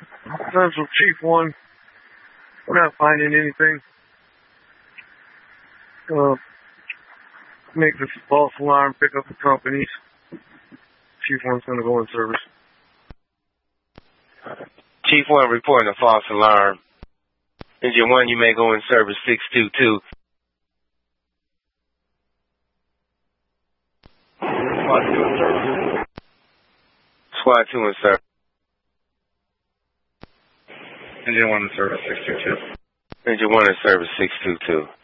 Central Chief 1. We're not finding anything. Make this false alarm, pick up the companies. Chief 1's going to go in service. Chief 1 reporting a false alarm. Engine 1, you may go in service 622. SWAT 2 in service. SWAT 2 in service. Engine 1 in service 622. Engine 1 in service 622.